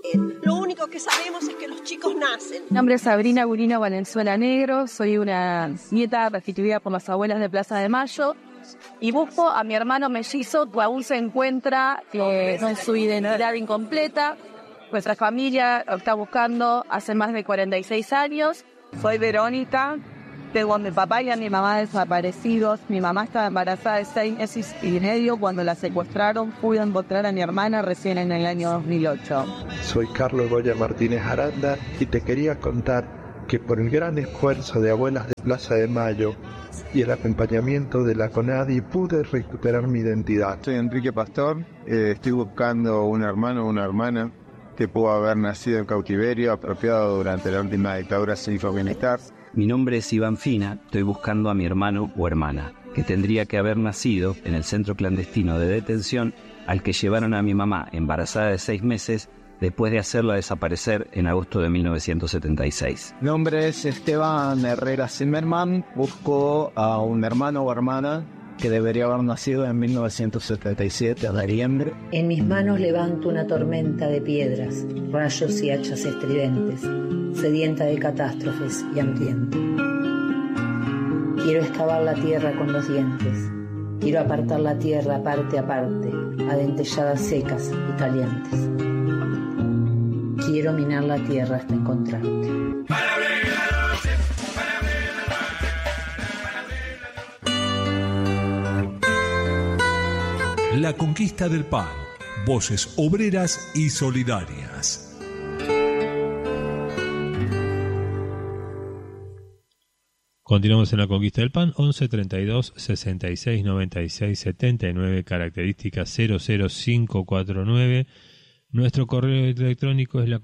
Lo único que sabemos es que los chicos nacen. Mi nombre es Sabrina Gurino Valenzuela Negro, soy una nieta restituida por las abuelas de Plaza de Mayo y busco a mi hermano mellizo que aún se encuentra con su identidad incompleta. Nuestra familia lo está buscando hace más de 46 años. Soy Verónica, tengo a mi papá y a mi mamá desaparecidos. Mi mamá estaba embarazada de 6 meses y medio cuando la secuestraron. Pude encontrar a mi hermana recién en el año 2008. Soy Carlos Goya Martínez Aranda y te quería contar que por el gran esfuerzo de Abuelas de Plaza de Mayo y el acompañamiento de la CONADI pude recuperar mi identidad. Soy Enrique Pastor, estoy buscando un hermano o una hermana que pudo haber nacido en cautiverio, apropiado durante la última dictadura cívico-militar. Mi nombre es Iván Fina, estoy buscando a mi hermano o hermana, que tendría que haber nacido en el centro clandestino de detención al que llevaron a mi mamá embarazada de 6 meses después de hacerla desaparecer en agosto de 1976. Mi nombre es Esteban Herrera Zimmerman, busco a un hermano o hermana que debería haber nacido en 1977, a noviembre. En mis manos levanto una tormenta de piedras, rayos y hachas estridentes, sedienta de catástrofes y hambrienta. Quiero excavar la tierra con los dientes. Quiero apartar la tierra parte a parte, a dentelladas secas y calientes. Quiero minar la tierra hasta encontrarte. La conquista del pan, voces obreras y solidarias. Continuamos en la conquista del pan, 11 32 66 96 79, característica 00549. Nuestro correo electrónico es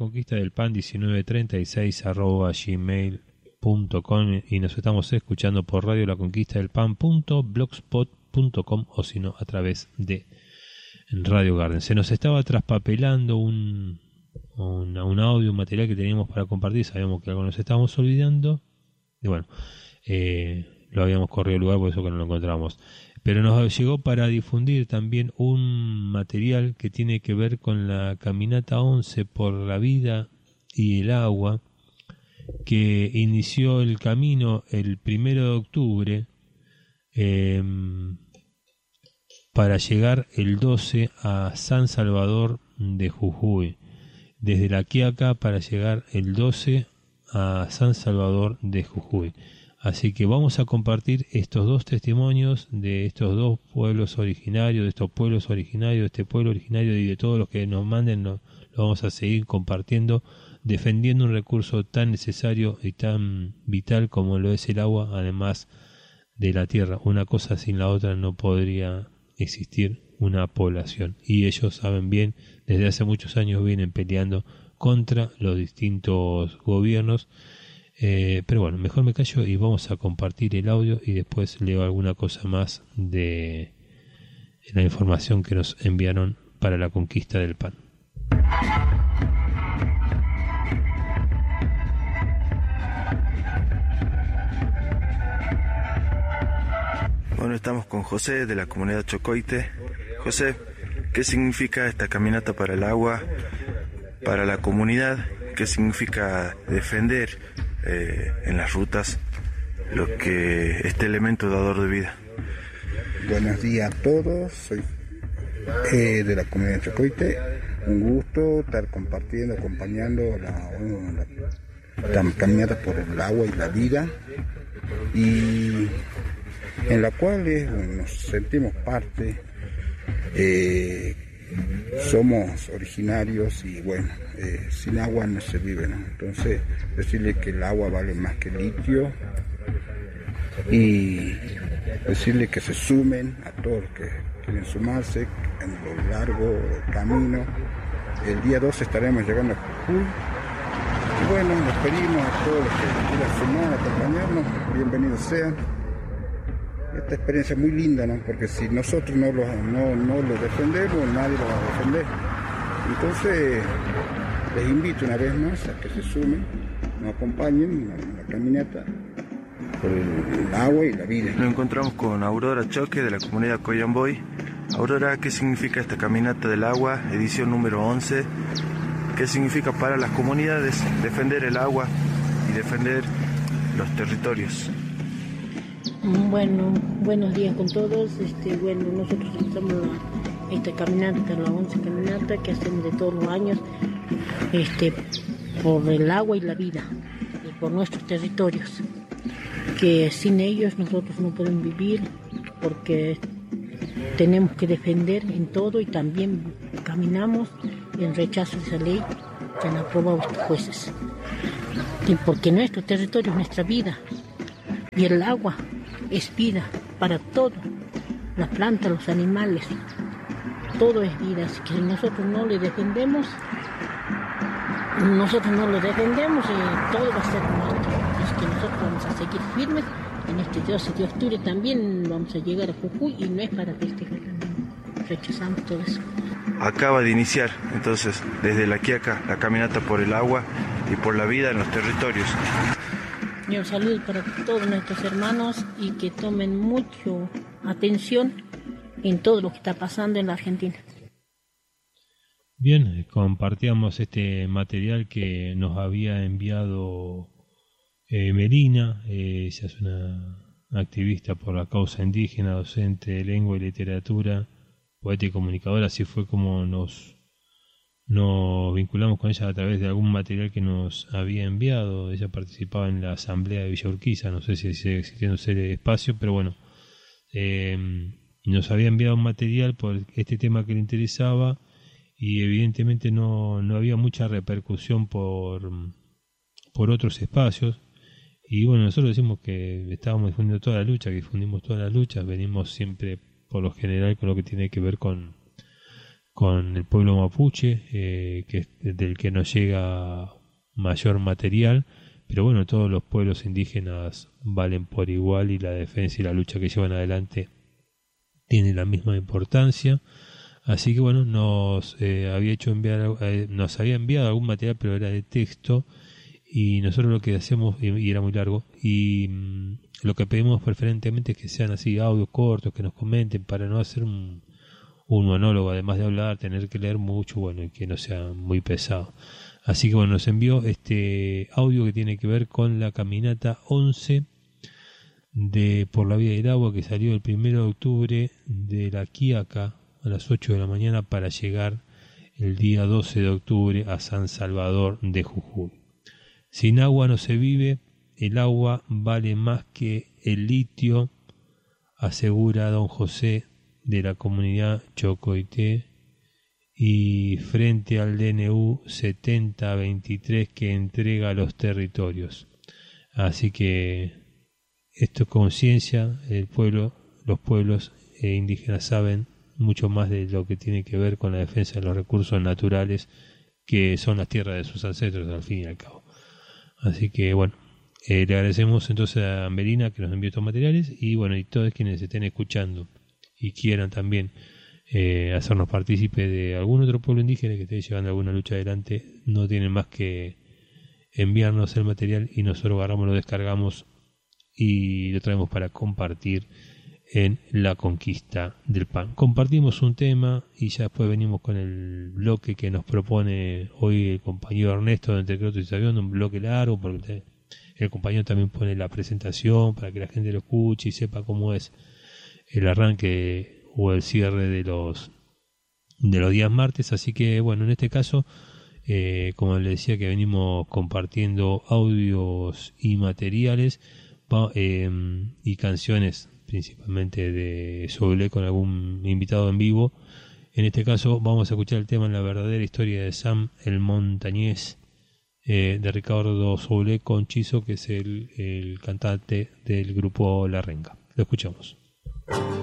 laconquistadelpan1936@gmail.com y nos estamos escuchando por radio laconquistadelpan.blogspot.com o si no a través de Radio Garden. Se nos estaba traspapelando un audio, un material que teníamos para compartir, sabíamos que algo nos estábamos olvidando y bueno, lo habíamos corrido el lugar por eso que no lo encontramos. Pero nos llegó para difundir también un material que tiene que ver con la caminata 11 por la vida y el agua, que inició el camino el 1 de octubre para llegar el 12 a San Salvador de Jujuy. Desde La Quiaca para llegar el 12 a San Salvador de Jujuy. Así que vamos a compartir estos dos testimonios de estos dos pueblos originarios, de estos pueblos originarios, de este pueblo originario y de todos los que nos manden, lo vamos a seguir compartiendo, defendiendo un recurso tan necesario y tan vital como lo es el agua, además de la tierra. Una cosa sin la otra no podría existir una población. Y ellos saben bien, desde hace muchos años vienen peleando contra los distintos gobiernos. Pero bueno, mejor me callo y vamos a compartir el audio y después leo alguna cosa más de la información que nos enviaron para la conquista del pan. Bueno, estamos con José de la comunidad Chocoite. José, ¿qué significa esta caminata para el agua, para la comunidad? ¿Qué significa defender en las rutas lo que este elemento dador de vida? Buenos días a todos, soy de la comunidad Chocoite. Un gusto estar compartiendo, acompañando la caminata por el agua y la vida, y en la cual nos sentimos parte, somos originarios y bueno, sin agua no se vive, ¿no? Entonces decirle que el agua vale más que el litio y decirle que se sumen a todos los que quieren sumarse en lo largo del camino. El día 12 estaremos llegando a Jujuy y bueno, les pedimos a todos los que quieran sumar, acompañarnos, bienvenidos sean. Esta experiencia es muy linda, ¿no? Porque si nosotros no lo defendemos, nadie lo va a defender. Entonces, les invito una vez más a que se sumen, nos acompañen en la caminata por el agua y la vida. Nos encontramos con Aurora Choque de la comunidad Coyamboy. Aurora, ¿qué significa esta caminata del agua, edición número 11? qué significa para las comunidades defender el agua y defender los territorios. Bueno, buenos días con todos. Nosotros estamos esta caminata, la 11 caminata que hacemos de todos los años, por el agua y la vida, y por nuestros territorios, que sin ellos nosotros no podemos vivir, porque tenemos que defender en todo y también caminamos en rechazo de esa ley que han aprobado estos jueces. Y porque nuestro territorio es nuestra vida y el agua es vida para todo, las plantas, los animales, todo es vida. Así que si nosotros no lo defendemos y todo va a ser nuestro. Así que nosotros vamos a seguir firmes. En este 12 de octubre también vamos a llegar a Jujuy y no es para festejar, rechazamos todo eso. Acaba de iniciar entonces desde La Quiaca la caminata por el agua y por la vida en los territorios. Y un saludo para todos nuestros hermanos y que tomen mucho atención en todo lo que está pasando en la Argentina. Bien, compartíamos este material que nos había enviado Melina. Ella es una activista por la causa indígena, docente de lengua y literatura, poeta y comunicadora. Así fue como nos vinculamos con ella a través de algún material que nos había enviado. Ella participaba en la asamblea de Villa Urquiza, no sé si sigue existiendo ese espacio, pero bueno, nos había enviado un material por este tema que le interesaba y evidentemente no había mucha repercusión por otros espacios. Y bueno, nosotros decimos que estábamos difundiendo toda la lucha, que difundimos todas las luchas, venimos siempre por lo general con lo que tiene que ver con el pueblo mapuche, que es del que nos llega mayor material, pero bueno, todos los pueblos indígenas valen por igual y la defensa y la lucha que llevan adelante tiene la misma importancia. Así que bueno, nos había enviado algún material, pero era de texto, y nosotros lo que hacemos, y era muy largo, y lo que pedimos preferentemente es que sean así audios cortos, que nos comenten, para no hacer un monólogo, además de hablar, tener que leer mucho, bueno, y que no sea muy pesado. Así que bueno, nos envió este audio que tiene que ver con la caminata 11 por la vida del agua, que salió el 1 de octubre de La Quiaca a las 8 de la mañana para llegar el día 12 de octubre a San Salvador de Jujuy. Sin agua no se vive, el agua vale más que el litio, asegura don José de la comunidad Chocoité, y frente al DNU 7023 que entrega los territorios. Así que esto es conciencia, los pueblos indígenas saben mucho más de lo que tiene que ver con la defensa de los recursos naturales, que son las tierras de sus ancestros al fin y al cabo. Así que bueno, le agradecemos entonces a Melina que nos envió estos materiales, y bueno, y todos quienes estén escuchando y quieran también hacernos partícipe de algún otro pueblo indígena que esté llevando alguna lucha adelante, no tienen más que enviarnos el material y nosotros agarramos, lo descargamos y lo traemos para compartir en la conquista del pan. Compartimos un tema y ya después venimos con el bloque que nos propone hoy el compañero Ernesto de Entre Crotos y Sabión, un bloque largo porque el compañero también pone la presentación para que la gente lo escuche y sepa cómo es el arranque o el cierre de los días martes. Así que bueno, en este caso, como les decía, que venimos compartiendo audios y materiales y canciones principalmente de Soule con algún invitado en vivo. En este caso vamos a escuchar el tema La verdadera historia de Sam el Montañés, de Ricardo Soule con Chizo, que es el cantante del grupo La Renga. Lo escuchamos.